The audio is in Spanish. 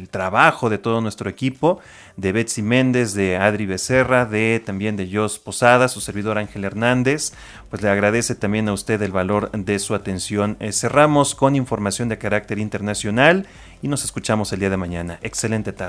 el trabajo de todo nuestro equipo, de Betsy Méndez, de Adri Becerra, también de Jos Posada, su servidor Ángel Hernández. Pues le agradece también a usted el valor de su atención. Cerramos con información de carácter internacional y nos escuchamos el día de mañana. Excelente tarde.